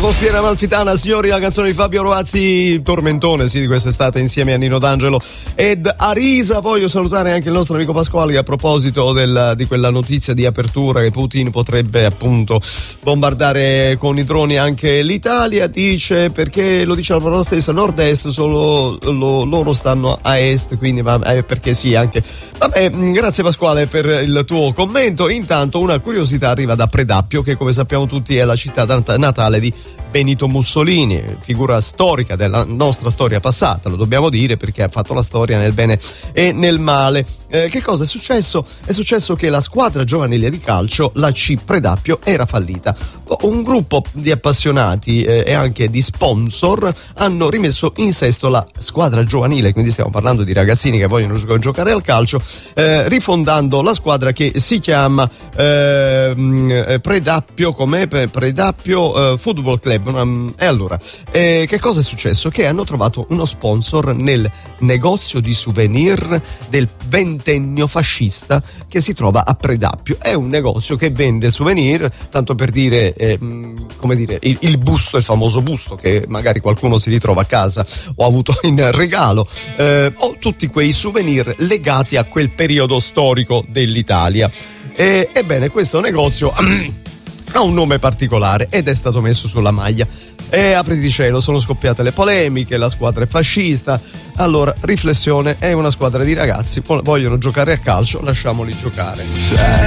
Costiera Amalfitana, signori, la canzone di Fabio Rovazzi, tormentone, sì, di quest'estate, insieme a Nino D'Angelo ed Arisa. Voglio salutare anche il nostro amico Pasquale, che a proposito di quella notizia di apertura che Putin potrebbe appunto bombardare con i droni anche l'Italia, dice, perché lo dice la parola stessa, nord-est, solo loro stanno a est, quindi perché sì, anche. Vabbè, grazie Pasquale per il tuo commento. Intanto una curiosità arriva da Predappio, che come sappiamo tutti è la città natale di Benito Mussolini, figura storica della nostra storia passata, lo dobbiamo dire, perché ha fatto la storia nel bene e nel male. Che cosa è successo? È successo che la squadra giovanile di calcio, la C Predappio, era fallita. Un gruppo di appassionati e anche di sponsor hanno rimesso in sesto la squadra giovanile, quindi stiamo parlando di ragazzini che vogliono giocare al calcio, rifondando la squadra che si chiama Predappio, Predappio Football Club. E allora, che cosa è successo? Che hanno trovato uno sponsor nel negozio di souvenir del ventennio fascista che si trova a Predappio. È un negozio che vende souvenir, tanto per dire, come dire, il busto, il famoso busto che magari qualcuno si ritrova a casa o ha avuto in regalo, o tutti quei souvenir legati a quel periodo storico dell'Italia. Ebbene, questo negozio ha un nome particolare ed è stato messo sulla maglia. E apriti cielo, sono scoppiate le polemiche, la squadra è fascista. Allora, riflessione, è una squadra di ragazzi, vogliono giocare a calcio, lasciamoli giocare.